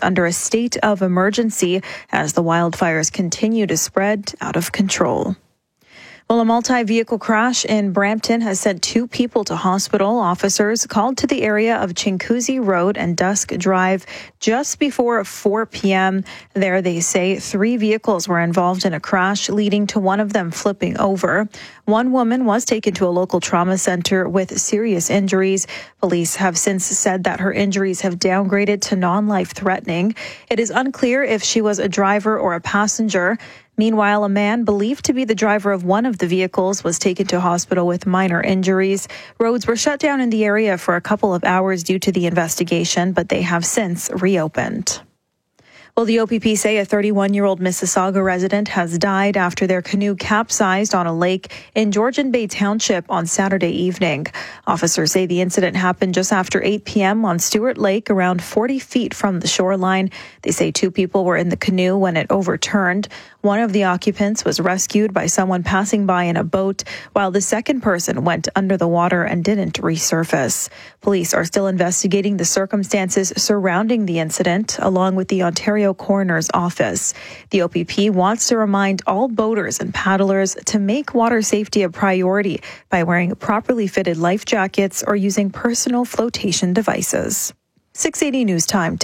under a state of emergency as the wildfires continue to spread out of control. Well, a multi-vehicle crash in Brampton has sent 2 people to hospital. Officers called to the area of Chinguacousy Road and Dusk Drive just before 4 p.m. There, they say 3 vehicles were involved in a crash, leading to one of them flipping over. One woman was taken to a local trauma center with serious injuries. Police have since said that her injuries have downgraded to non-life-threatening. It is unclear if she was a driver or a passenger. Meanwhile, a man believed to be the driver of one of the vehicles was taken to hospital with minor injuries. Roads were shut down in the area for a couple of hours due to the investigation, but they have since reopened. Well, the OPP say a 31-year-old Mississauga resident has died after their canoe capsized on a lake in Georgian Bay Township on Saturday evening. Officers say the incident happened just after 8 p.m. on Stewart Lake, around 40 feet from the shoreline. They say 2 people were in the canoe when it overturned. One of the occupants was rescued by someone passing by in a boat, while the second person went under the water and didn't resurface. Police are still investigating the circumstances surrounding the incident, along with the Ontario Coroner's Office. The OPP wants to remind all boaters and paddlers to make water safety a priority by wearing properly fitted life jackets or using personal flotation devices. 680 News Time,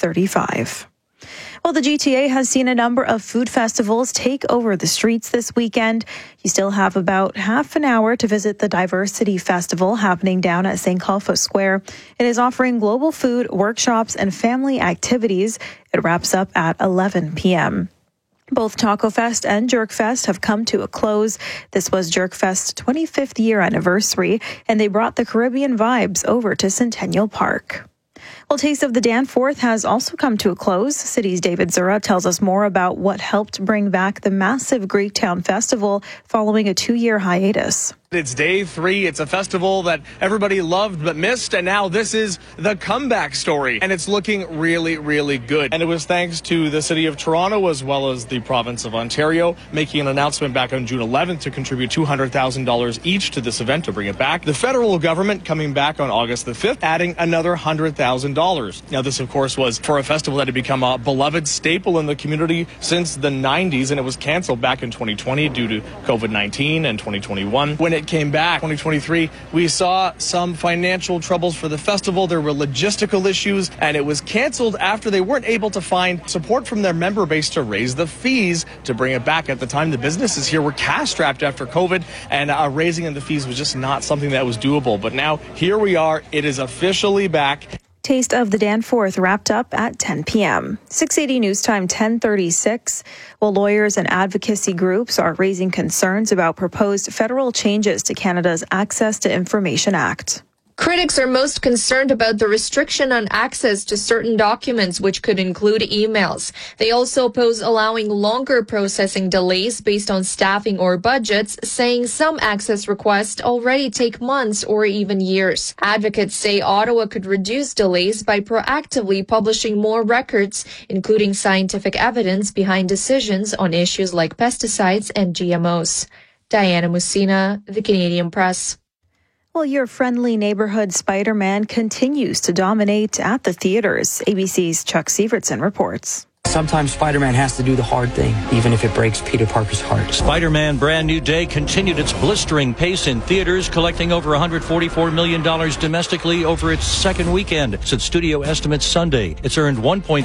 10:35. Well, the GTA has seen a number of food festivals take over the streets this weekend. You still have about half an hour to visit the Diversity Festival happening down at St. Colfa Square. It is offering global food, workshops, and family activities. It wraps up at 11 p.m. Both Taco Fest and Jerk Fest have come to a close. This was Jerk Fest's 25th year anniversary, and they brought the Caribbean vibes over to Centennial Park. Well, Taste of the Danforth has also come to a close. City's David Zura tells us more about what helped bring back the massive Greektown Festival following a 2-year hiatus. It's day 3. It's a festival that everybody loved but missed, and now this is the comeback story, and it's looking really, really good. And it was thanks to the City of Toronto as well as the Province of Ontario making an announcement back on June 11th to contribute $200,000 each to this event to bring it back. The federal government coming back on August the 5th, adding another $100,000. Now, this, of course, was for a festival that had become a beloved staple in the community since the 90s, and it was canceled back in 2020 due to COVID-19 and 2021. When it came back 2023, we saw some financial troubles for the festival. There were logistical issues, and it was canceled after they weren't able to find support from their member base to raise the fees to bring it back. At the time, the businesses here were cash-strapped after COVID, and raising of the fees was just not something that was doable. But now, here we are. It is officially back. Taste of the Danforth wrapped up at 10 p.m. 680 News Time, 10:36. Well, lawyers and advocacy groups are raising concerns about proposed federal changes to Canada's Access to Information Act. Critics are most concerned about the restriction on access to certain documents, which could include emails. They also oppose allowing longer processing delays based on staffing or budgets, saying some access requests already take months or even years. Advocates say Ottawa could reduce delays by proactively publishing more records, including scientific evidence behind decisions on issues like pesticides and GMOs. Diana Musina, The Canadian Press. Well, your friendly neighborhood Spider-Man continues to dominate at the theaters. ABC's Chuck Sievertson reports. Sometimes Spider-Man has to do the hard thing, even if it breaks Peter Parker's heart. Spider-Man Brand New Day continued its blistering pace in theaters, collecting over $144 million domestically over its second weekend. Since studio estimates Sunday, it's earned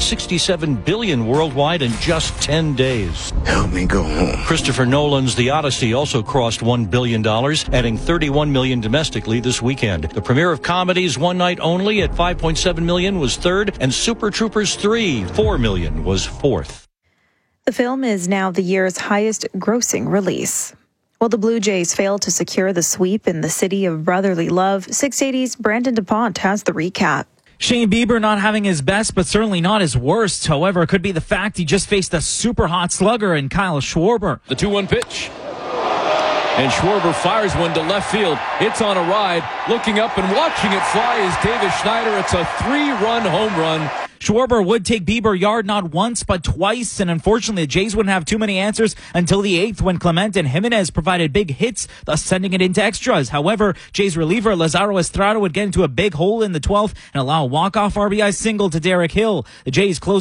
$1.67 billion worldwide in just 10 days. Help me go home. Christopher Nolan's The Odyssey also crossed $1 billion, adding $31 million domestically this weekend. The premiere of comedies One Night Only at $5.7 million was third, and Super Troopers 3, $4 million was fourth. The film is now the year's highest grossing release. Well, the Blue Jays failed to secure the sweep in the city of brotherly love. 680's Brandon DuPont has the recap. Shane Bieber not having his best, but certainly not his worst. However, it could be the fact he just faced a super hot slugger in Kyle Schwarber. The 2-1 pitch. And Schwarber fires one to left field. It's on a ride. Looking up and watching it fly is Davis Schneider. It's a 3-run home run. Schwarber would take Bieber yard not once but twice, and unfortunately the Jays wouldn't have too many answers until the 8th when Clement and Jimenez provided big hits, thus sending it into extras. However, Jays reliever Lazaro Estrada would get into a big hole in the 12th and allow a walk-off RBI single to Derek Hill. The Jays closed